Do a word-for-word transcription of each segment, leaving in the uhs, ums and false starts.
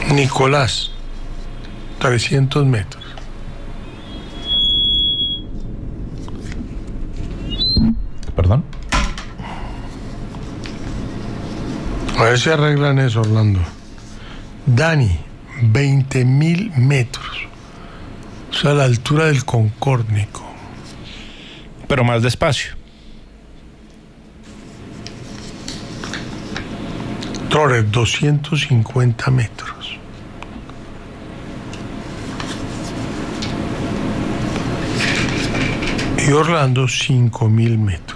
Nicolás, trescientos metros. ¿Perdón? A ver si arreglan eso, Orlando. Dani, veinte mil metros. O sea, a la altura del Concórnico. Pero más despacio. Torres, doscientos cincuenta metros. Y Orlando, cinco mil metros.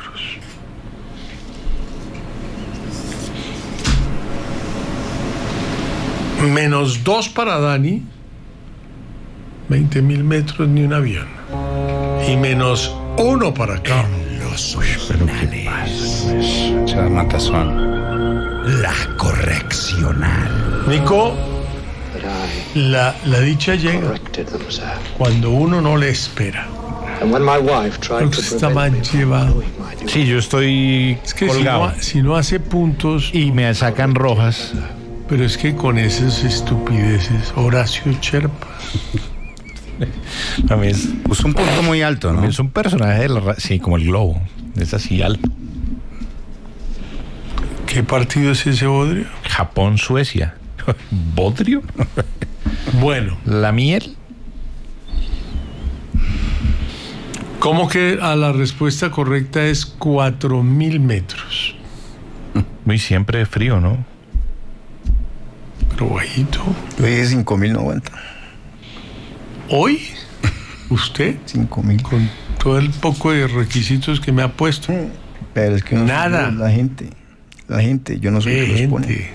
Menos dos para Dani, veinte mil metros ni un avión. Y menos uno para Carlos. Los originales. Matazón. La correccional. Nico, la, la dicha llega cuando uno no le espera. Creo que está mal llevado. Sí, yo estoy Es que si colgado. no, si no hace puntos, Y me sacan rojas. pero es que con esas estupideces, Horacio Cherpa. A mí es, Puso un punto muy alto, a mí ¿no? es un personaje de la ra- sí, como el globo. Es así alto. ¿Qué partido es ese, Bodrio? Japón, Suecia. ¿Bodrio? Bueno, La miel. ¿cómo que a la respuesta correcta es cuatro mil metros? Muy siempre frío, ¿no? Pero bajito. Yo dije cinco mil noventa. ¿Hoy? ¿Usted? cinco mil. Con todo el poco de requisitos que me ha puesto. Pero es que no Nada. soy yo, la gente. La gente, yo no soy el que los pone. Gente.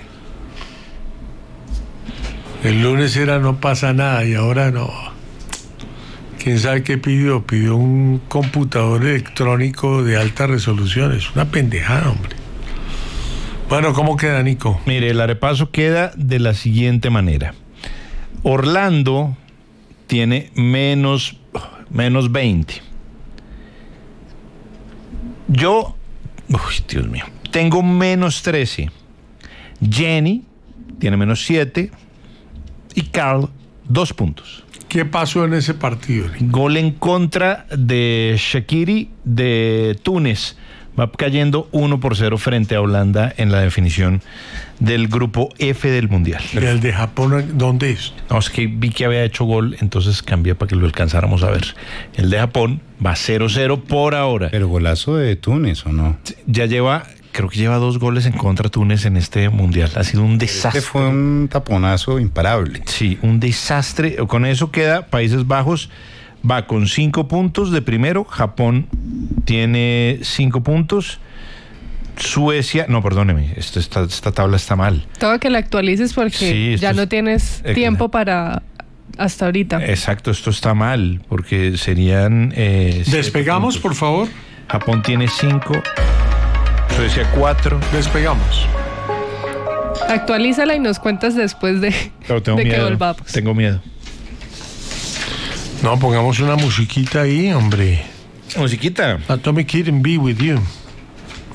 El lunes era no pasa nada y ahora no. ¿Quién sabe qué pidió? Pidió un computador electrónico de alta resolución. Es una pendejada, hombre. Bueno, ¿cómo queda, Nico? Mire, el arepaso queda de la siguiente manera. Orlando tiene menos, menos veinte. Yo, uy, Dios mío, tengo menos trece. Jenny tiene menos siete. Y Carl, dos puntos. ¿Qué pasó en ese partido, Nico? Gol en contra de Shaqiri de Túnez. Va cayendo uno por cero frente a Holanda en la definición del grupo F del Mundial. ¿Y el de Japón dónde es? No, es que vi que había hecho gol, entonces cambié para que lo alcanzáramos a ver. El de Japón va cero cero por ahora. Pero golazo de Túnez, ¿o no? Ya lleva, creo que lleva dos goles en contra Túnez en este Mundial. Ha sido un desastre. Este fue un taponazo imparable. Sí, un desastre. Con eso queda Países Bajos. Va con cinco puntos de primero. Japón tiene cinco puntos. Suecia, no, perdóneme, esto, esta, esta tabla está mal. Todo que la actualices porque Sí, esto ya es- no tienes eh, tiempo para hasta ahorita. Exacto, esto está mal, porque serían... Eh, siete Despegamos, puntos. por favor. Japón tiene cinco, Suecia cuatro. Despegamos. Actualízala y nos cuentas después de, Pero tengo de que miedo, volvamos. tengo miedo. No, pongamos una musiquita ahí, hombre. Musiquita. Atomic Kitten, Be With You.